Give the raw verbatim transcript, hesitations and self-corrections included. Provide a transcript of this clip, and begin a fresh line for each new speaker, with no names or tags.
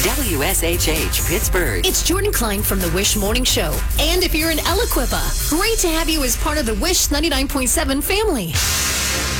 W S H H Pittsburgh.
It's Jordan Klein from the Wish Morning Show. And if you're in Eloquippa, great to have you as part of the Wish ninety-nine point seven family.